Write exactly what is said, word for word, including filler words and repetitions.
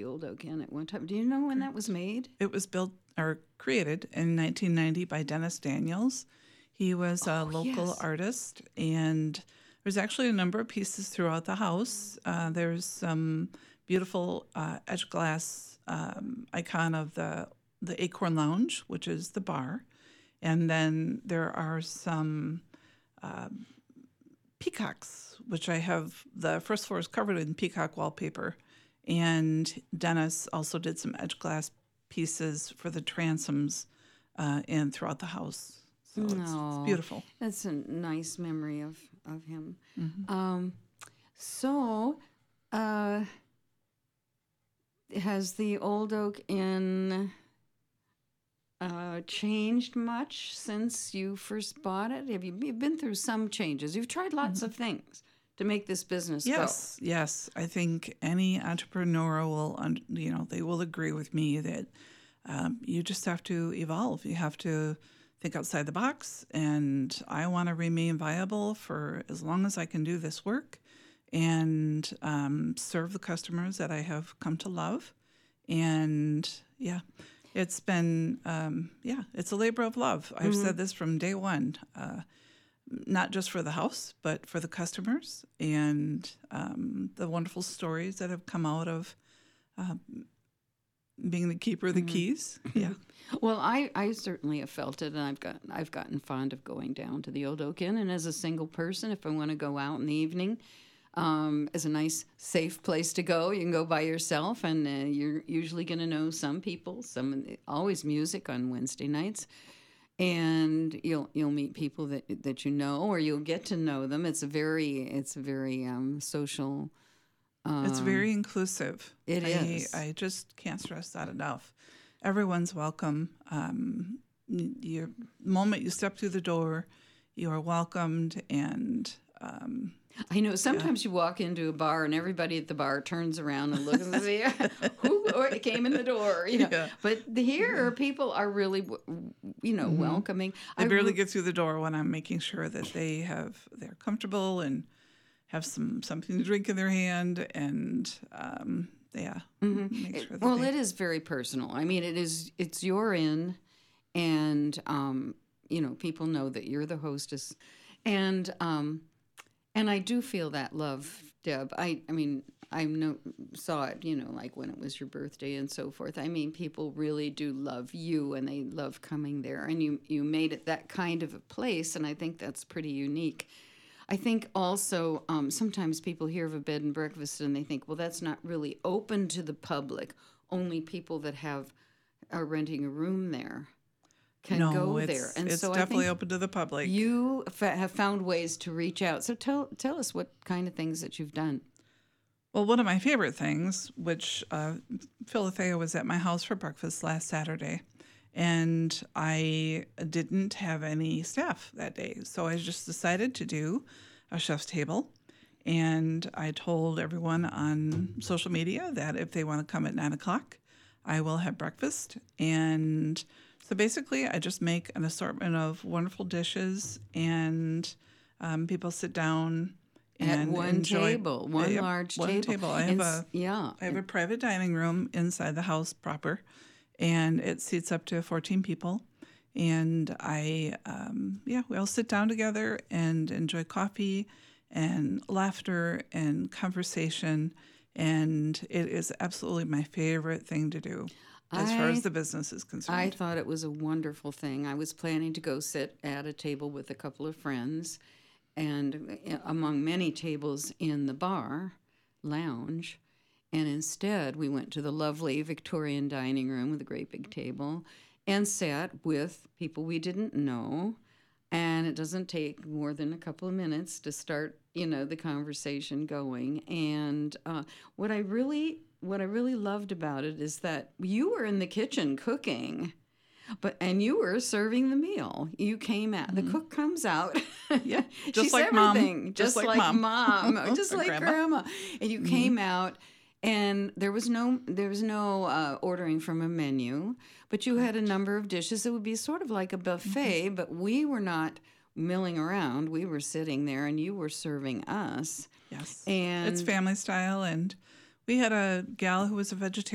Old Oak Inn at one time. Do you know when that was made? It was built or created in nineteen ninety by Dennis Daniels. He was a Oh, local yes. artist, and there's actually a number of pieces throughout the house. Uh, there's some beautiful uh, edge glass um, icon of the the Acorn Lounge, which is the bar, and then there are some um, peacocks, which I have. The first floor is covered in peacock wallpaper, and Dennis also did some edge glass pieces for the transoms uh, and throughout the house. So it's, it's No, beautiful. That's a nice memory of, of him. Mm-hmm. Um, so, uh, has the Old Oak Inn uh, changed much since you first bought it? Have you you've been through some changes? You've tried lots of things to make this business Yes, yes. I think any entrepreneur will, un- you know, they will agree with me that um, you just have to evolve. You have to think outside the box, and I want to remain viable for as long as I can do this work and um, serve the customers that I have come to love. And yeah, it's been, um, yeah, it's a labor of love. I've Mm-hmm. said this from day one. Uh, not just for the house, but for the customers and um, the wonderful stories that have come out of uh, being the keeper of the Mhm. keys. Yeah. Well, I, I certainly have felt it, and I've got I've gotten fond of going down to the Old Oak Inn. And as a single person, if I want to go out in the evening, um, it's a nice, safe place to go. You can go by yourself, and uh, you're usually going to know some people. Some always music on Wednesday nights, and you'll you'll meet people that that you know, or you'll get to know them. It's a very it's a very um, social. Um, It's very inclusive. It I, is. I just can't stress that enough. Everyone's welcome. Um, you, the moment you step through the door, you are welcomed. And um, I know sometimes you walk into a bar and everybody at the bar turns around and looks and see who came in the door. You know, Yeah. but here people are really, you know, Mhm. welcoming. I I barely re- get through the door when I'm making sure that they have they're comfortable and have some something to drink in their hand, and um, yeah, make sure that well, they, it is very personal. I mean, it is. It's your inn, and um, you know, people know that you're the hostess, and um, and I do feel that love, Deb. I, I mean, I know saw it, you know, like when it was your birthday and so forth. I mean, people really do love you, and they love coming there, and you you made it that kind of a place, and I think that's pretty unique. I think also um, sometimes people hear of a bed and breakfast and they think, well, that's not really open to the public. Only people that have are renting a room there can no, go it's, there. And it's so definitely I think open to the public. you fa- have found ways to reach out. So tell tell us what kind of things that you've done. Well, one of my favorite things, which uh, Philothea was at my house for breakfast last Saturday, and I didn't have any staff that day. So I just decided to do a chef's table. And I told everyone on social media that if they want to come at nine o'clock, I will have breakfast. And so basically, I just make an assortment of wonderful dishes, and um, people sit down At and one enjoy, table, one Yep, large one table. table. I have And a s- yeah. I have a private dining room inside the house proper, and it seats up to fourteen people. And I, um, yeah, we all sit down together and enjoy coffee and laughter and conversation. And it is absolutely my favorite thing to do as far I- as the business is concerned. I thought it was a wonderful thing. I was planning to go sit at a table with a couple of friends, and uh, among many tables in the bar lounge. And instead, we went to the lovely Victorian dining room with a great big table and sat with people we didn't know. And it doesn't take more than a couple of minutes to start, you know, the conversation going. And uh, what I really, what I really loved about it is that you were in the kitchen cooking, but and you were serving the meal. You came out. The cook comes out. Yeah, She's just like mom. everything, just, Just like like mom. mom, just Or like grandma. grandma. And you came out. And there was no there was no uh, ordering from a menu, but you had a number of dishes. It would be sort of like a buffet, but we were not milling around. We were sitting there, and you were serving us. Yes, And it's family style. And we had a gal who was a vegetarian.